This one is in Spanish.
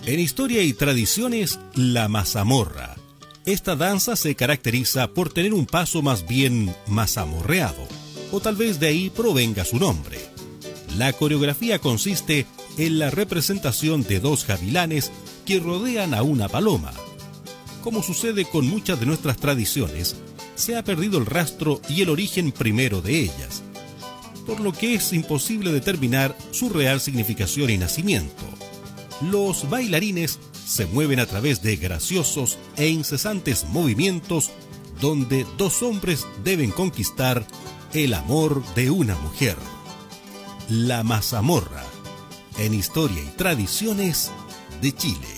En historia y tradiciones, la mazamorra. Esta danza se caracteriza por tener un paso más bien mazamorreado, o tal vez de ahí provenga su nombre. La coreografía consiste en la representación de dos gavilanes que rodean a una paloma. Como sucede con muchas de nuestras tradiciones, se ha perdido el rastro y el origen primero de ellas, por lo que es imposible determinar su real significación y nacimiento. Los bailarines se mueven a través de graciosos e incesantes movimientos donde dos hombres deben conquistar el amor de una mujer. La mazamorra, en historia y tradiciones de Chile.